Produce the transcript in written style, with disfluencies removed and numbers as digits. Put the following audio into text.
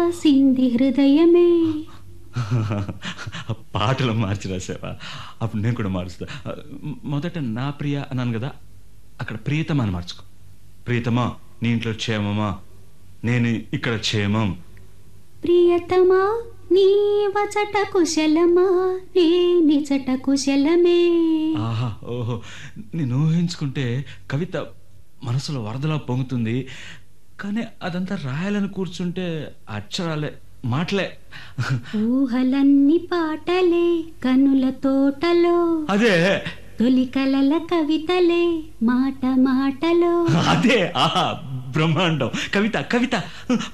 సింధి హృదయమే. పాటలు మార్చి రాసావా? అప్పుడు నేను కూడా మారుస్తా. మొదట నా ప్రియ అన్నాను కదా, అక్కడ ప్రియతమా అని మార్చుకో. ప్రియతమా, నీ ఇంట్లో క్షేమమా? నేను ఇక్కడ క్షేమం. ప్రియతమా నీ వచట కుశలమా, నే నిచట కుశలమే. ఆహా, ఓహో, నేను ఊహించుకుంటే కవిత మనసులో వరదలా పొంగుతుంది. కానీ అదంతా రాయాలని కూర్చుంటే అక్షరాలే, మాటలే. ఊహలన్నీ పాటలే కనుల తోటలో, అదే తొలి కలల కవితలే మాట మాటలో. అదే, ఆహా, బ్రహ్మాండం. కవిత కవిత